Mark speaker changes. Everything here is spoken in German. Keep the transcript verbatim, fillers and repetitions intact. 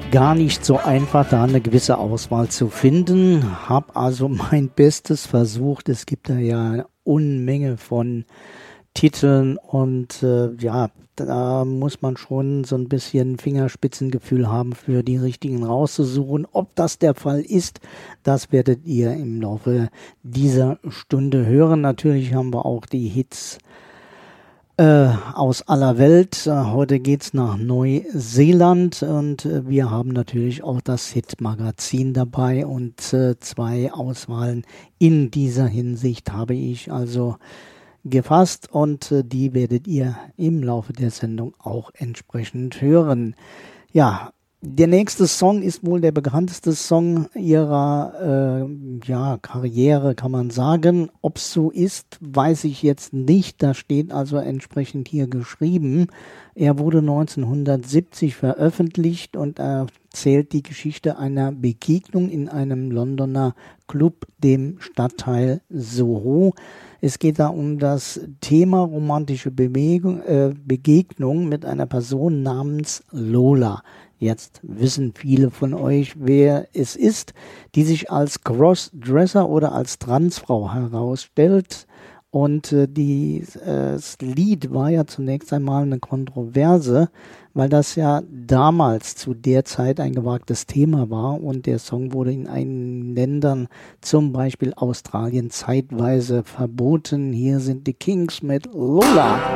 Speaker 1: gar nicht so einfach, da eine gewisse Auswahl zu finden. Hab also mein Bestes versucht. Es gibt da ja eine Unmenge von Titeln und äh, ja, da muss man schon so ein bisschen Fingerspitzengefühl haben, für die richtigen rauszusuchen. Ob das der Fall ist, das werdet ihr im Laufe dieser Stunde hören. Natürlich haben wir auch die Hits Äh, aus aller Welt. Äh, heute geht's nach Neuseeland und äh, wir haben natürlich auch das Hit-Magazin dabei und äh, zwei Auswahlen in dieser Hinsicht habe ich also gefasst und äh, die werdet ihr im Laufe der Sendung auch entsprechend hören. Ja, der nächste Song ist wohl der bekannteste Song ihrer äh, ja, Karriere, kann man sagen. Ob es so ist, weiß ich jetzt nicht. Da steht also entsprechend hier geschrieben. Er wurde neunzehnhundertsiebzig veröffentlicht und erzählt die Geschichte einer Begegnung in einem Londoner Club, dem Stadtteil Soho. Es geht da um das Thema romantische Bewegung, äh, Begegnung mit einer Person namens Lola. Jetzt wissen viele von euch, wer es ist, die sich als Crossdresser oder als Transfrau herausstellt. Und äh, die, äh, das Lied war ja zunächst einmal eine Kontroverse, weil das ja damals zu der Zeit ein gewagtes Thema war und der Song wurde in einigen Ländern, zum Beispiel Australien, zeitweise verboten. Hier sind die Kings mit Lola.